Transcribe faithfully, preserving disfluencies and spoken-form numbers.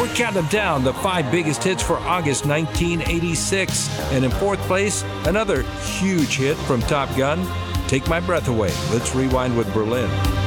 We're counting down the five biggest hits for August nineteen eighty-six. And in fourth place, another huge hit from Top Gun, Take My Breath Away. Let's rewind with Berlin.